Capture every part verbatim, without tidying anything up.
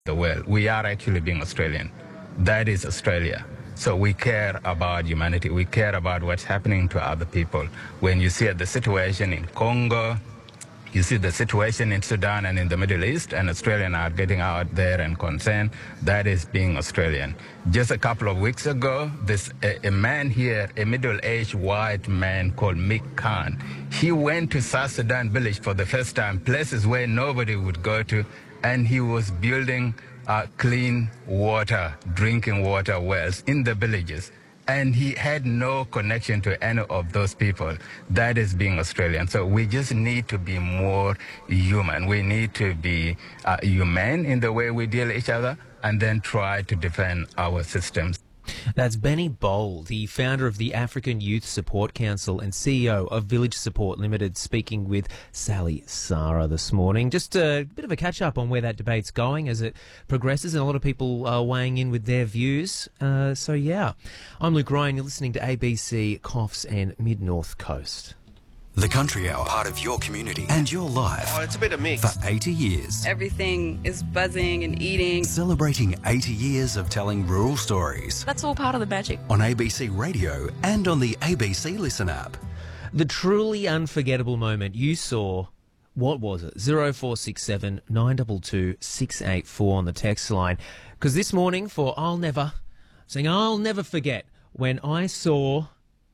the world. We are actually being Australian. That is Australia. So we care about humanity. We care about what's happening to other people. When you see the situation in Congo, you see the situation in Sudan and in the Middle East, and Australians are getting out there and concerned. That is being Australian. Just a couple of weeks ago, this a, a man here, a middle-aged white man called Mick Khan, he went to South Sudan village for the first time, places where nobody would go to, and he was building uh, clean water, drinking water wells in the villages. And he had no connection to any of those people. That is being Australian. So we just need to be more human. We need to be uh, humane in the way we deal with each other, and then try to defend our systems. That's Benny Bold, the founder of the African Youth Support Council and C E O of Village Support Limited, speaking with Sally Sara this morning. Just a bit of a catch-up on where that debate's going as it progresses, and a lot of people are weighing in with their views. Uh, so, yeah. I'm Luke Ryan. You're listening to A B C, Coffs and Mid-North Coast. The Country Hour, part of your community and your life. Oh, it's a bit of mix. For eighty years. Everything is buzzing and eating. Celebrating eighty years of telling rural stories. That's all part of the magic. On A B C Radio and on the A B C Listen app. The truly unforgettable moment you saw, what was it? zero four six seven nine two two six eight four on the text line. Because this morning for I'll Never, saying I'll never forget when I saw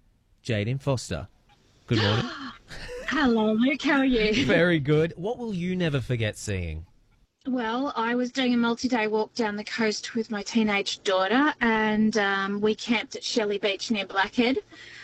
Jaden Foster. Good morning. Hello, Luke. How are you? Very good. What will you never forget seeing? Well, I was doing a multi-day walk down the coast with my teenage daughter, and um, we camped at Shelley Beach near Blackhead,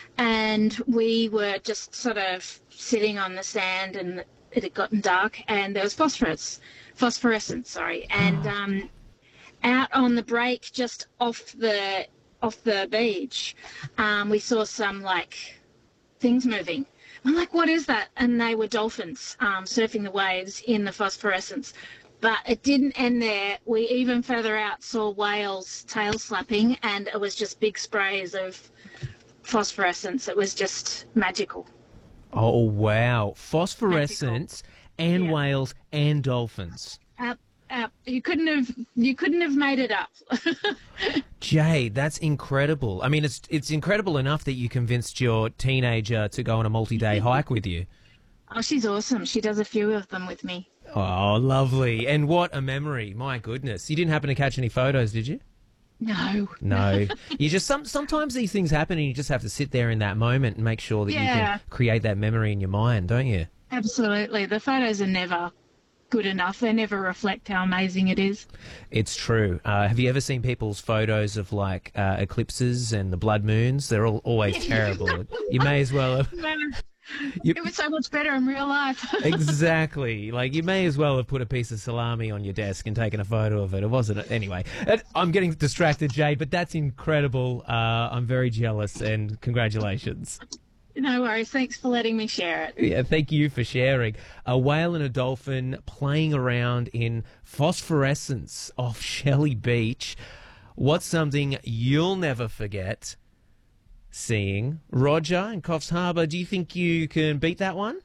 and we were just sort of sitting on the sand, and it had gotten dark, and there was phosphorus, phosphorescence, sorry, and um, out on the break, just off the off the beach, um, we saw some like things moving. I'm like, what is that? And they were dolphins um, surfing the waves in the phosphorescence. But it didn't end there. We even further out saw whales tail slapping, and it was just big sprays of phosphorescence. It was just magical. Oh, wow. Phosphorescence magical. And yeah. whales and dolphins. Uh, uh, you couldn't have you couldn't have made it up. Jay, that's incredible. I mean, it's it's incredible enough that you convinced your teenager to go on a multi-day hike with you. Oh, she's awesome. She does a few of them with me. Oh, lovely. And what a memory. My goodness. You didn't happen to catch any photos, did you? No. No. You just some sometimes these things happen and you just have to sit there in that moment and make sure that yeah. you can create that memory in your mind, don't you? Absolutely. The photos are never good enough. They never reflect how amazing it is. It's true. Uh, have you ever seen people's photos of like uh, eclipses and the blood moons? They're all always terrible. You may as well have... You... It was so much better in real life. Exactly. Like, you may as well have put a piece of salami on your desk and taken a photo of it. It wasn't. Anyway, I'm getting distracted, Jade, but that's incredible. Uh, I'm very jealous, and congratulations. No worries. Thanks for letting me share it. Yeah, thank you for sharing. A whale and a dolphin playing around in phosphorescence off Shelley Beach. What's something you'll never forget seeing? Roger in Coffs Harbour, do you think you can beat that one?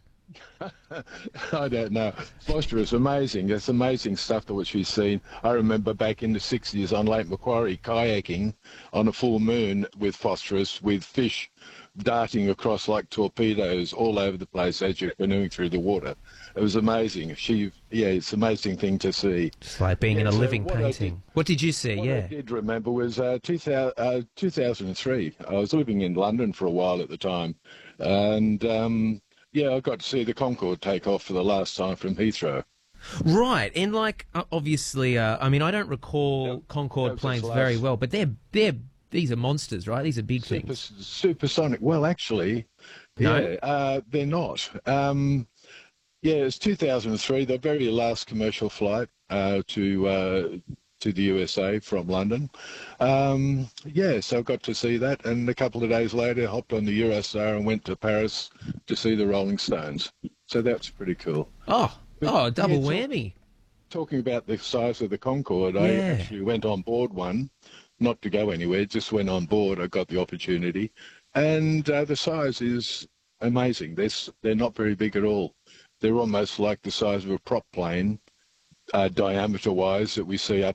I don't know. Phosphorus, amazing. It's amazing stuff that which we've seen. I remember back in the sixties on Lake Macquarie kayaking on a full moon with phosphorus, with fish darting across like torpedoes all over the place as you're canoeing through the water. It was amazing. She, yeah, it's an amazing thing to see. It's like being yeah, in a so living what painting. Did, what did you see? What yeah. I did remember was uh, two thousand three. I was living in London for a while at the time, and um, yeah, I got to see the Concorde take off for the last time from Heathrow. Right, and like obviously, uh, I mean, I don't recall that, Concorde that planes very well, but they're they're these are monsters, right? These are big Super, things. Supersonic. Well, actually, no. yeah, uh, they're not. Um, yeah, it's two thousand three, the very last commercial flight uh, to uh, to the U S A from London. Um, yeah, so I got to see that, and a couple of days later, hopped on the Eurostar and went to Paris to see the Rolling Stones. So that's pretty cool. Oh, but, oh, double yeah, whammy. Talking about the size of the Concorde, yeah. I actually went on board one. Not to go anywhere, just went on board. I got the opportunity. And uh, the size is amazing. They're, they're not very big at all. They're almost like the size of a prop plane, uh, diameter-wise, that we see up